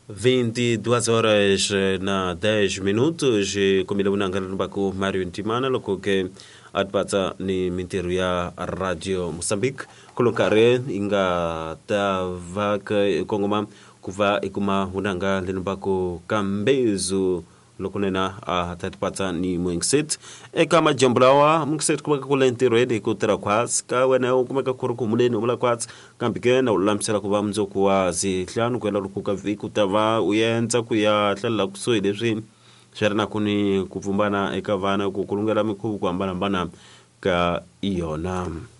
22 horas na 10 minutos komila unangana bako Mario Ntimana loko ke atpata ni minteru ya Radio Mozambique kolokare inga tavaka kongoma kuva ikuma unanga bako kambezu lokunena tatpata ni mwingset kama jamblawa mwingset kumaka kulentero ede kutera kwats ka wena kumaka kuruku muleni umla kwats kambike na ulamsela kuba mzo kwa zihlanu kwela rukuka vikutava uyenza kuya hlala kusoyi leswi sharana kuni kuvumbana ekavana kukulungela mikhuvu kwambana mbana ka iyona.